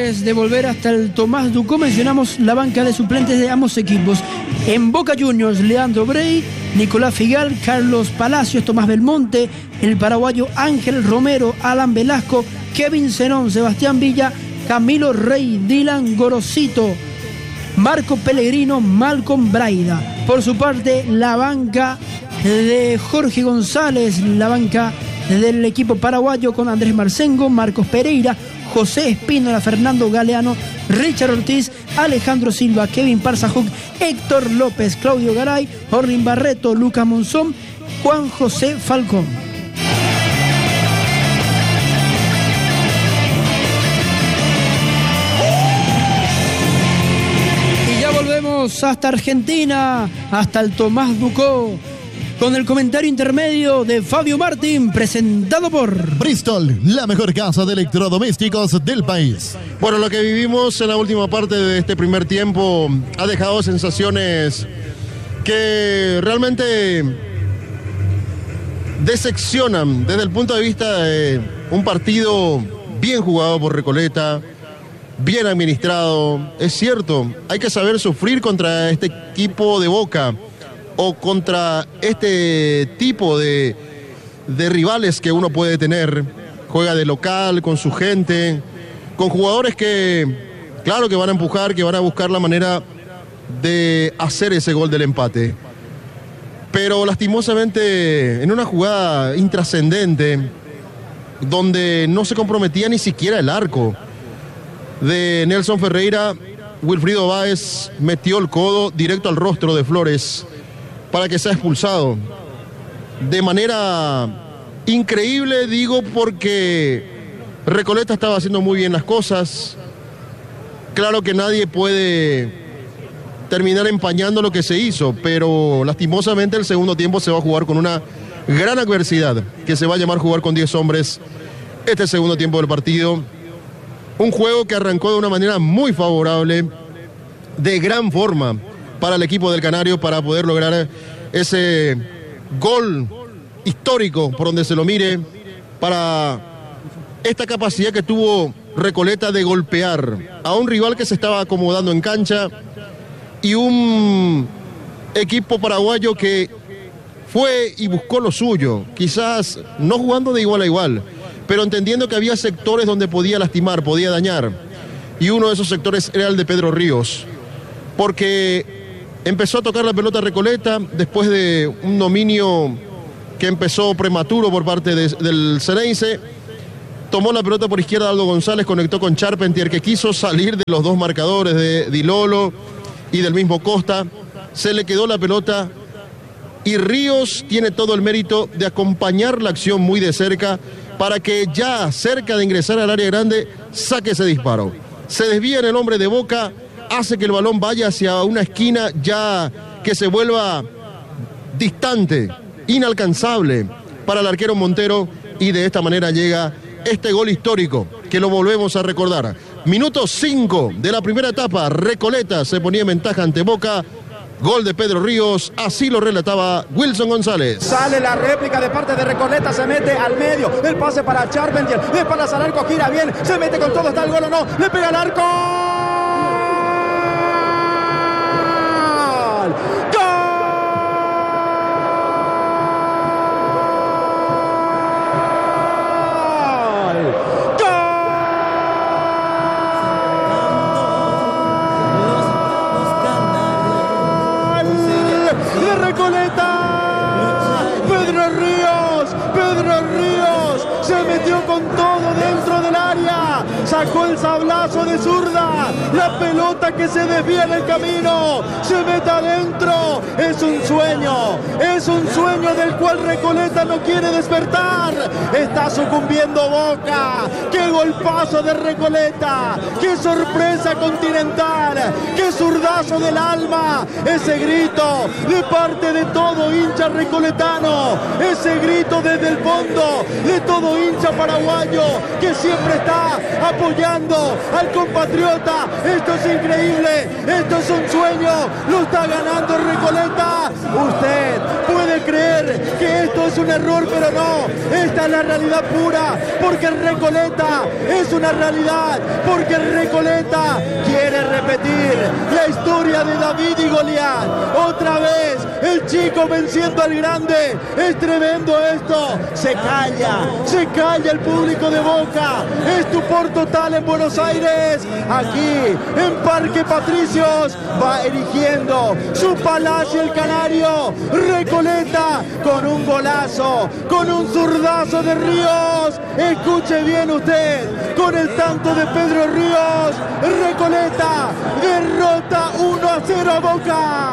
Antes de volver hasta el Tomás Ducó, mencionamos la banca de suplentes de ambos equipos. En Boca Juniors, Leandro Brey, Nicolás Figal, Carlos Palacios, Tomás Belmonte, el paraguayo Ángel Romero, Alan Velasco, Kevin Zenón, Sebastián Villa, Camilo Rey, Dylan Gorosito, Marco Pellegrino, Malcolm Braida. Por su parte, la banca de Jorge González, la banca del equipo paraguayo con Andrés Marcengo, Marcos Pereira, José Espínola, Fernando Galeano, Richard Ortiz, Alejandro Silva, Kevin Parzajuc, Héctor López, Claudio Garay, Orlin Barreto, Lucas Monzón, Juan José Falcón. Y ya volvemos hasta Argentina, hasta el Tomás Ducó, con el comentario intermedio de Fabio Martín, presentado por Bristol, la mejor casa de electrodomésticos del país. Bueno, lo que vivimos en la última parte de este primer tiempo ha dejado sensaciones que realmente decepcionan desde el punto de vista de un partido bien jugado por Recoleta, bien administrado. Es cierto, hay que saber sufrir contra este equipo de Boca, o contra este tipo de rivales que uno puede tener. Juega de local, con su gente, con jugadores que, claro, que van a empujar, que van a buscar la manera de hacer ese gol del empate. Pero lastimosamente, en una jugada intrascendente, donde no se comprometía ni siquiera el arco de Nelson Ferreira, Wilfrido Báez metió el codo directo al rostro de Flores para que sea expulsado. De manera increíble, digo, porque Recoleta estaba haciendo muy bien las cosas. Claro que nadie puede terminar empañando lo que se hizo, pero lastimosamente el segundo tiempo se va a jugar con una gran adversidad, que se va a llamar jugar con 10 hombres este segundo tiempo del partido. Un juego que arrancó de una manera muy favorable, de gran forma para el equipo del Canario, para poder lograr ese gol histórico por donde se lo mire, para esta capacidad que tuvo Recoleta de golpear a un rival que se estaba acomodando en cancha y un equipo paraguayo que fue y buscó lo suyo, quizás no jugando de igual a igual, pero entendiendo que había sectores donde podía lastimar, podía dañar, y uno de esos sectores era el de Pedro Ríos, porque empezó a tocar la pelota Recoleta después de un dominio que empezó prematuro por parte del Ceneice. Tomó la pelota por izquierda Aldo González, conectó con Charpentier, que quiso salir de los dos marcadores de Di Lolo y del mismo Costa. Se le quedó la pelota y Ríos tiene todo el mérito de acompañar la acción muy de cerca para que ya cerca de ingresar al área grande saque ese disparo. Se desvía en el hombre de Boca, hace que el balón vaya hacia una esquina ya que se vuelva distante, inalcanzable para el arquero Montero, y de esta manera llega este gol histórico que lo volvemos a recordar. Minuto 5 de la primera etapa, Recoleta se ponía en ventaja ante Boca. Gol de Pedro Ríos, así lo relataba Wilson González. Sale la réplica de parte de Recoleta, se mete al medio, el pase para Charpentier, es para Zalarco, gira bien, se mete con todo, está el gol o no, le pega al arco. Se metió con todo dentro del área, sacó el sablazo de zurda, la pelota que se desvía en el camino, se mete adentro. Es un sueño del cual Recoleta no quiere despertar. Está sucumbiendo Boca. Qué golpazo de Recoleta, qué sorpresa continental, qué zurdazo del alma, ese grito de parte de todo hincha recoletano, ese grito desde el fondo de todo hincha paraguayo que siempre está apoyando al compatriota. Esto es increíble, esto es un sueño, lo está ganando Recoleta. Usted puede creer que esto es un error, pero no, esta es la realidad pura, porque Recoleta es una realidad, porque Recoleta quiere repetir la historia de David y Goliat. Otra vez el chico venciendo al grande. Es tremendo esto. Se calla el público de Boca. Estupor total en Buenos Aires. Aquí en Parque Patricios va erigiendo su palacio el Canario. Recoleta con un golazo, con un zurdazo de Ríos. Escuche bien usted, con el tanto de Pedro Ríos, Recoleta derrota 1-0 a Boca.